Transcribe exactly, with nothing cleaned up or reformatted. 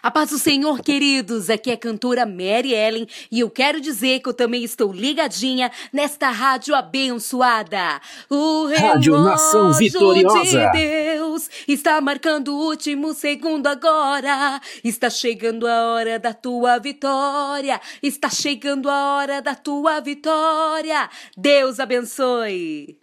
A paz do Senhor, queridos, aqui é a cantora Mary Ellen e eu quero dizer que eu também estou ligadinha nesta rádio abençoada. O Rádio Nação Vitoriosa de Deus está marcando o último segundo agora. Está chegando a hora da tua vitória. Está chegando a hora da tua vitória. Deus abençoe.